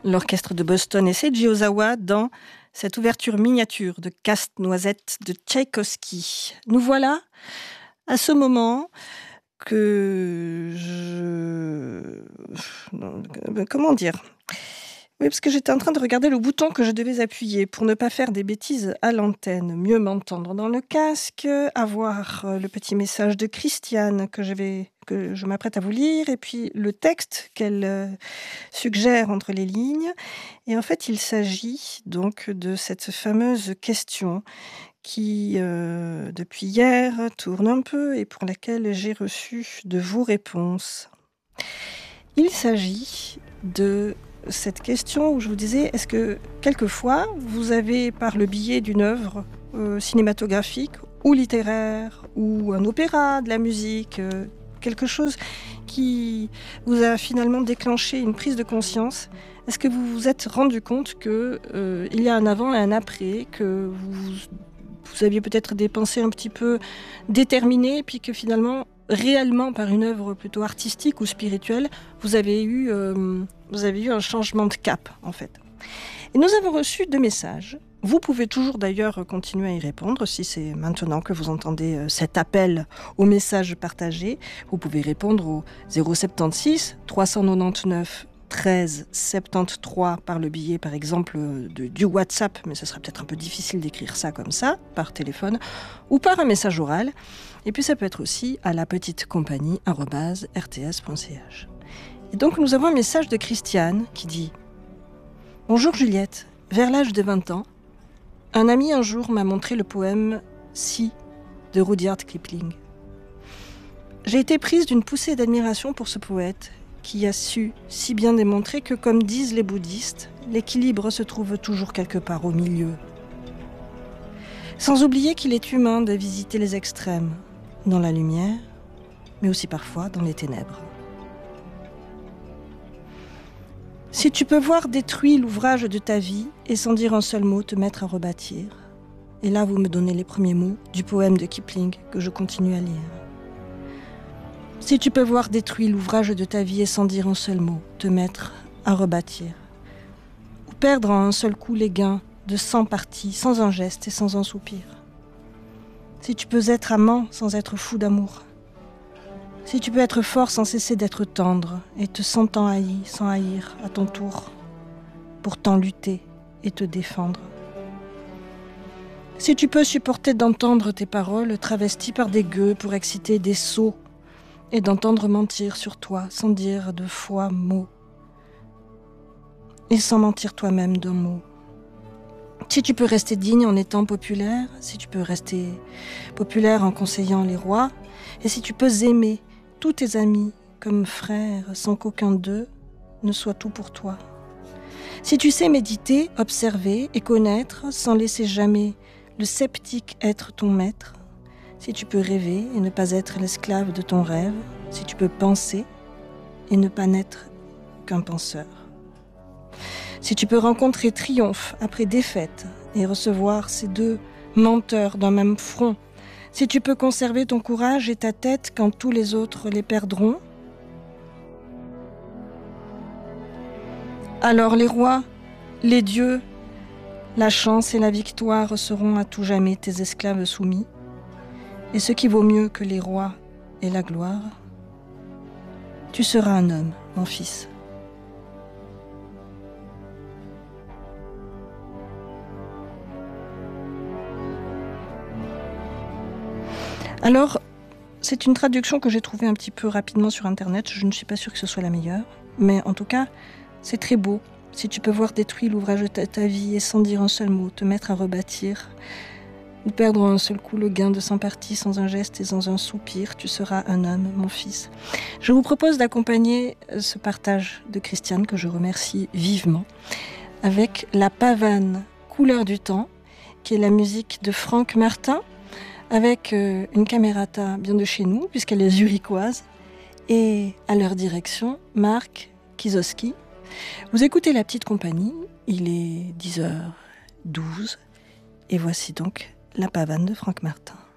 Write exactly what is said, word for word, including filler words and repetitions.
l'orchestre de Boston et Seiji Ozawa dans cette ouverture miniature de Casse-Noisette de Tchaïkovski. Nous voilà à ce moment que je... Comment dire ? Oui, parce que j'étais en train de regarder le bouton que je devais appuyer pour ne pas faire des bêtises à l'antenne, mieux m'entendre dans le casque, avoir le petit message de Christiane que je, vais, que je m'apprête à vous lire, et puis le texte qu'elle euh, suggère entre les lignes. Et en fait, il s'agit donc de cette fameuse question qui, euh, depuis hier, tourne un peu et pour laquelle j'ai reçu de vos réponses. Il s'agit de cette question où je vous disais, est-ce que quelquefois vous avez, par le biais d'une œuvre euh, cinématographique ou littéraire ou un opéra, de la musique, euh, quelque chose qui vous a finalement déclenché une prise de conscience, est-ce que vous vous êtes rendu compte qu'il euh, y a un avant et un après, que vous, vous aviez peut-être des pensées un petit peu déterminées et puis que finalement, réellement par une œuvre plutôt artistique ou spirituelle, vous avez eu, euh, vous avez eu un changement de cap, en fait. Et nous avons reçu deux messages. Vous pouvez toujours d'ailleurs continuer à y répondre si c'est maintenant que vous entendez euh, cet appel au message partagé. Vous pouvez répondre au zéro soixante-seize trois cent quatre-vingt-dix-neuf treize soixante-treize par le biais, par exemple, de, du WhatsApp, mais ce serait peut-être un peu difficile d'écrire ça comme ça, par téléphone, ou par un message oral. Et puis ça peut être aussi à la petite compagnie arobase r t s point c h. Et donc nous avons un message de Christiane qui dit « Bonjour Juliette, vers l'âge de vingt ans, un ami un jour m'a montré le poème « Si » de Rudyard Kipling. J'ai été prise d'une poussée d'admiration pour ce poète qui a su si bien démontrer que, comme disent les bouddhistes, l'équilibre se trouve toujours quelque part au milieu. Sans oublier qu'il est humain de visiter les extrêmes, dans la lumière, mais aussi parfois dans les ténèbres. Si tu peux voir détruit l'ouvrage de ta vie et sans dire un seul mot te mettre à rebâtir, et là vous me donnez les premiers mots du poème de Kipling que je continue à lire. Si tu peux voir détruit l'ouvrage de ta vie et sans dire un seul mot te mettre à rebâtir, ou perdre en un seul coup les gains de cent parties, sans un geste et sans un soupir. Si tu peux être amant sans être fou d'amour. Si tu peux être fort sans cesser d'être tendre et te sentant haï sans haïr à ton tour, pourtant lutter et te défendre. Si tu peux supporter d'entendre tes paroles travesties par des gueux pour exciter des sots et d'entendre mentir sur toi sans dire de fois mot et sans mentir toi-même d'un mot. Si tu peux rester digne en étant populaire, si tu peux rester populaire en conseillant les rois, et si tu peux aimer tous tes amis comme frères sans qu'aucun d'eux ne soit tout pour toi. Si tu sais méditer, observer et connaître sans laisser jamais le sceptique être ton maître, si tu peux rêver et ne pas être l'esclave de ton rêve, si tu peux penser et ne pas n'être qu'un penseur. Si tu peux rencontrer triomphe après défaite et recevoir ces deux menteurs d'un même front, si tu peux conserver ton courage et ta tête quand tous les autres les perdront, alors les rois, les dieux, la chance et la victoire seront à tout jamais tes esclaves soumis. Et ce qui vaut mieux que les rois et la gloire, tu seras un homme, mon fils. Alors, c'est une traduction que j'ai trouvée un petit peu rapidement sur Internet. Je ne suis pas sûre que ce soit la meilleure. Mais en tout cas, c'est très beau. Si tu peux voir détruit l'ouvrage de ta, ta vie et sans dire un seul mot, te mettre à rebâtir, ou perdre un seul coup le gain de cent parties sans un geste et sans un soupir, tu seras un homme, mon fils. Je vous propose d'accompagner ce partage de Christiane, que je remercie vivement, avec la pavane Couleur du temps, qui est la musique de Franck Martin, avec euh, une camerata bien de chez nous, puisqu'elle est zurichoise, et à leur direction, Marc Kiszowski. Vous écoutez La Petite Compagnie, il est dix heures douze, et voici donc la pavane de Franck Martin.